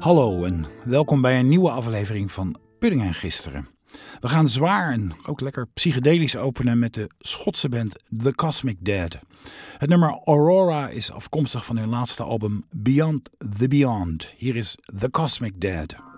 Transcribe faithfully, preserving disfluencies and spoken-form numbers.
Hallo en welkom bij een nieuwe aflevering van Pudding en Gisteren. We gaan zwaar en ook lekker psychedelisch openen met de Schotse band The Cosmic Dead. Het nummer Aurora is afkomstig van hun laatste album Beyond the Beyond. Hier is The Cosmic Dead.